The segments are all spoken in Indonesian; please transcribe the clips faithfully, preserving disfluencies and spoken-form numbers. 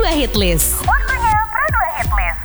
dua Hit List. Waktunya Pro dua Hit List.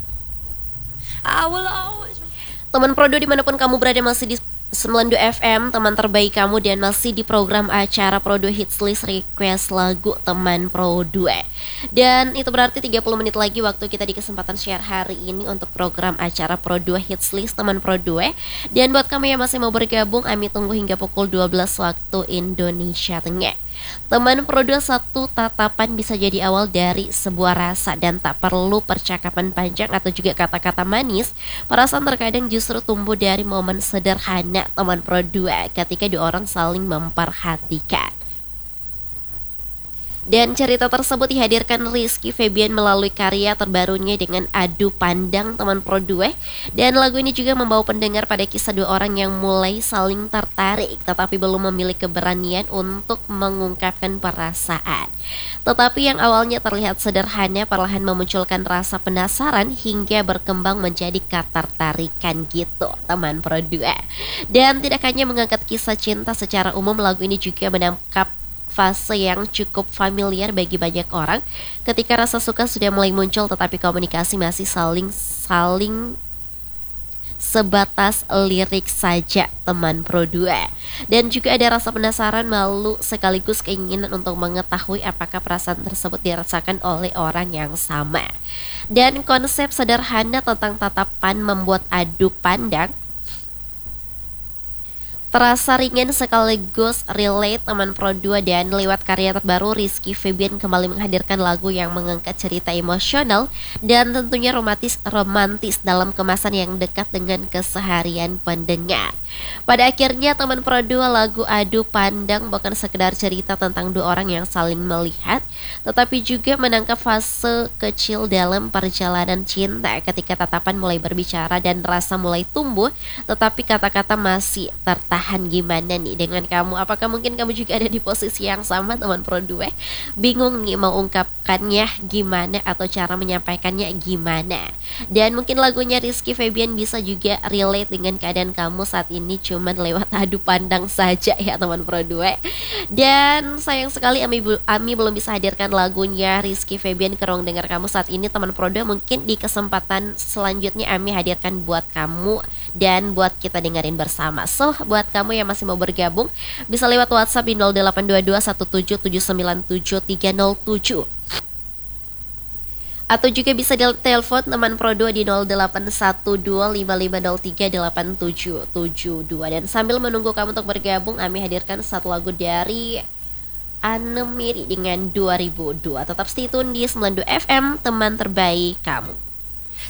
Teman Prodo dimanapun kamu berada, masih di sembilan puluh dua F M, teman terbaik kamu, dan masih di program acara Pro dua Hits List Request Lagu Teman Pro dua. Dan itu berarti tiga puluh menit lagi waktu kita di kesempatan share hari ini untuk program acara Pro dua Hits List Teman Pro dua. Dan buat kamu yang masih mau bergabung, Ami tunggu hingga pukul dua belas waktu Indonesia Tengah. Teman Pro dua, satu tatapan bisa jadi awal dari sebuah rasa, dan tak perlu percakapan panjang atau juga kata-kata manis. Perasaan terkadang justru tumbuh dari momen sederhana, teman Pro dua, ketika dua orang saling memperhatikan. Dan cerita tersebut dihadirkan Rizky Febian melalui karya terbarunya dengan Adu Pandang, teman Pro dua. Dan lagu ini juga membawa pendengar pada kisah dua orang yang mulai saling tertarik tetapi belum memiliki keberanian untuk mengungkapkan perasaan. Tetapi yang awalnya terlihat sederhana perlahan memunculkan rasa penasaran hingga berkembang menjadi ketertarikan gitu, teman Pro dua. Dan tidak hanya mengangkat kisah cinta secara umum, lagu ini juga menangkap fase yang cukup familiar bagi banyak orang ketika rasa suka sudah mulai muncul tetapi komunikasi masih saling saling sebatas lirik saja, teman Pro dua. Dan juga ada rasa penasaran, malu, sekaligus keinginan untuk mengetahui apakah perasaan tersebut dirasakan oleh orang yang sama. Dan konsep sederhana tentang tatapan membuat adu pandang terasa ringan sekaligus relate, teman Pro dua. Dan lewat karya terbaru, Rizky Febian kembali menghadirkan lagu yang mengangkat cerita emosional dan tentunya romantis romantis dalam kemasan yang dekat dengan keseharian pendengar. Pada akhirnya, teman Pro dua, lagu Adu Pandang bukan sekedar cerita tentang dua orang yang saling melihat, tetapi juga menangkap fase kecil dalam perjalanan cinta ketika tatapan mulai berbicara dan rasa mulai tumbuh, tetapi kata-kata masih tertahan. Gimana nih dengan kamu? Apakah mungkin kamu juga ada di posisi yang sama, teman Pro dua? Bingung nih mau ungkapkannya gimana atau cara menyampaikannya gimana? Dan mungkin lagunya Rizky Febian bisa juga relate dengan keadaan kamu saat ini, cuman lewat adu pandang saja ya, teman Pro dua. Dan sayang sekali Ami, Ami belum bisa hadirkan lagunya Rizky Febian ke ruang dengar kamu saat ini, teman Pro dua. Mungkin di kesempatan selanjutnya Ami hadirkan buat kamu dan buat kita dengerin bersama. So, buat kamu yang masih mau bergabung, bisa lewat WhatsApp di nol delapan dua dua satu tujuh tujuh sembilan tujuh tiga nol tujuh, atau juga bisa di telepon teman Pro dua di nol delapan satu dua lima lima nol tiga delapan tujuh tujuh dua. Dan sambil menunggu kamu untuk bergabung, Ami hadirkan satu lagu dari Anemiri dengan dua ribu dua. Tetap stay tune di sembilan puluh dua F M, teman terbaik kamu.